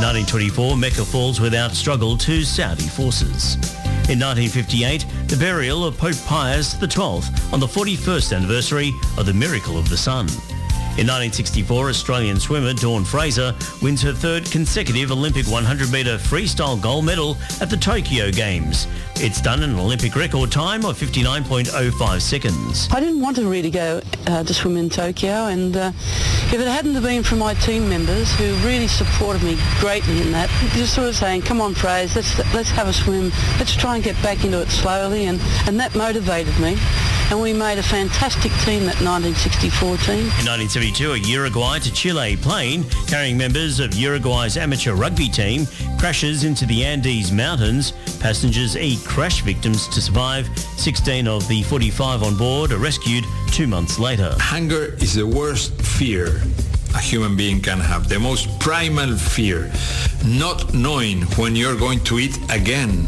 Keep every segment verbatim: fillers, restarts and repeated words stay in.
nineteen twenty-four, Mecca falls without struggle to Saudi forces. In nineteen fifty-eight, the burial of Pope Pius the twelfth on the forty-first anniversary of the Miracle of the Sun. In nineteen sixty-four, Australian swimmer Dawn Fraser wins her third consecutive Olympic one hundred metre freestyle gold medal at the Tokyo Games. It's done in an Olympic record time of fifty-nine point oh five seconds. I didn't want to really go uh, to swim in Tokyo, and uh, if it hadn't have been for my team members who really supported me greatly in that, just sort of saying, come on, Fraser, let's, let's have a swim, let's try and get back into it slowly, and, and that motivated me. And we made a fantastic team, that nineteen sixty-four team. In nineteen seventy-two, a Uruguay to Chile plane carrying members of Uruguay's amateur rugby team crashes into the Andes Mountains. Passengers eat crash victims to survive. sixteen of the forty-five on board are rescued two months later. Hunger is the worst fear a human being can have, the most primal fear. Not knowing when you're going to eat again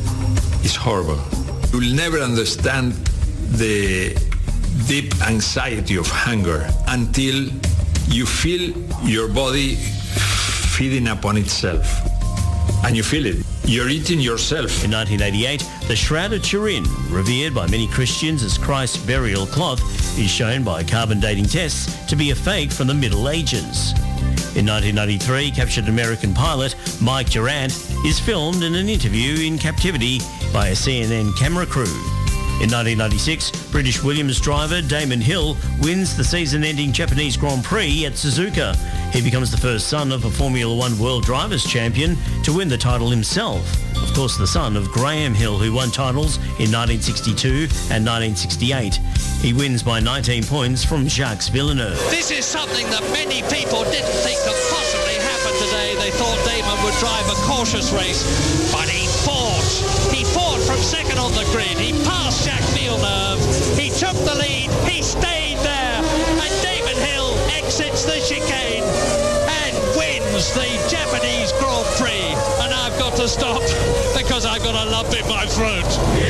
is horrible. You'll never understand the deep anxiety of hunger until you feel your body feeding upon itself. And you feel it. You're eating yourself. In nineteen eighty-eight, the Shroud of Turin, revered by many Christians as Christ's burial cloth, is shown by carbon dating tests to be a fake from the Middle Ages. In nineteen ninety-three, captured American pilot Mike Durant is filmed in an interview in captivity by a C N N camera crew. In nineteen ninety-six, British Williams driver Damon Hill wins the season-ending Japanese Grand Prix at Suzuka. He becomes the first son of a Formula One World Drivers' Champion to win the title himself. Of course, the son of Graham Hill, who won titles in nineteen sixty-two and nineteen sixty-eight. He wins by nineteen points from Jacques Villeneuve. This is something that many people didn't think could possibly happen today. They thought Damon would drive a cautious race, but he fought. He fought from second on the grid. He passed Jacques Villeneuve. He took the lead. He stayed there. And Damon Hill exits the chicane and wins the Japanese Grand Prix. And I've got to stop because I've got a lump in my throat.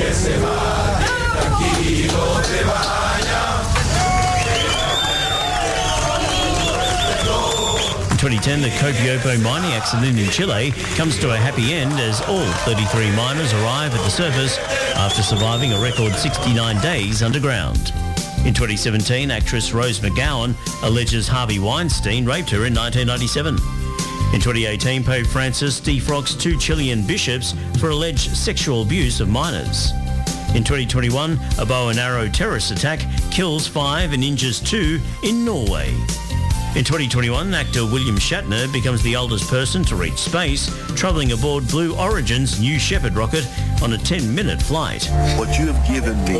In twenty ten, the Copiapo mining accident in Chile comes to a happy end as all thirty-three miners arrive at the surface after surviving a record sixty-nine days underground. In twenty seventeen, actress Rose McGowan alleges Harvey Weinstein raped her in nineteen ninety-seven. In twenty eighteen, Pope Francis defrocks two Chilean bishops for alleged sexual abuse of minors. In twenty twenty-one, a bow and arrow terrorist attack kills five and injures two in Norway. In twenty twenty-one, actor William Shatner becomes the oldest person to reach space, travelling aboard Blue Origin's New Shepard rocket on a ten-minute flight. What you have given me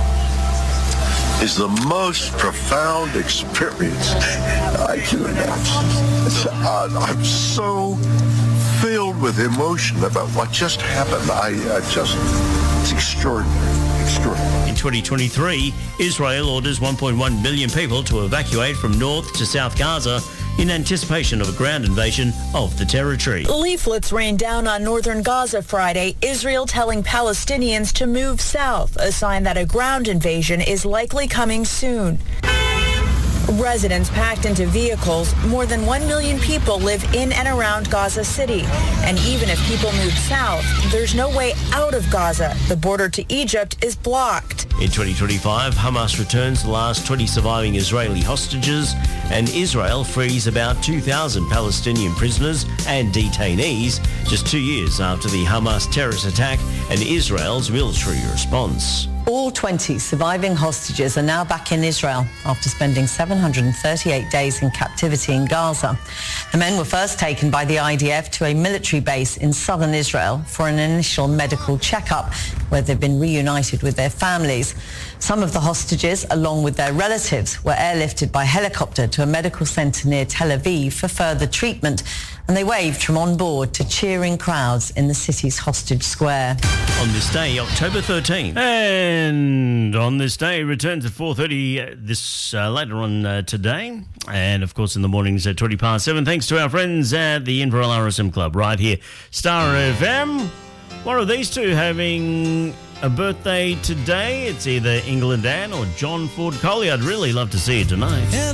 is the most profound experience I can imagine. It's, uh, I'm so filled with emotion about what just happened. I, I just, it's extraordinary. In twenty twenty-three, Israel orders one point one million people to evacuate from North to South Gaza in anticipation of a ground invasion of the territory. Leaflets rained down on northern Gaza Friday, Israel telling Palestinians to move south, a sign that a ground invasion is likely coming soon. Residents packed into vehicles. More than one million people live in and around Gaza City. And even if people move south, there's no way out of Gaza. The border to Egypt is blocked. In twenty twenty-five, Hamas returns the last twenty surviving Israeli hostages, and Israel frees about two thousand Palestinian prisoners and detainees just two years after the Hamas terrorist attack and Israel's military response. All twenty surviving hostages are now back in Israel after spending seven hundred thirty-eight days in captivity in Gaza. The men were first taken by the I D F to a military base in southern Israel for an initial medical checkup, where they've been reunited with their families. Some of the hostages, along with their relatives, were airlifted by helicopter to a medical centre near Tel Aviv for further treatment, and they waved from on board to cheering crowds in the city's hostage square. On this day, October thirteenth. And on this day, returns at four thirty uh, this uh, later on uh, today. And, of course, in the mornings at twenty past seven, thanks to our friends at the Inverell R S M Club right here. Star F M. One of these two having a birthday today. It's either England Anne or John Ford Coley. I'd really love to see you tonight.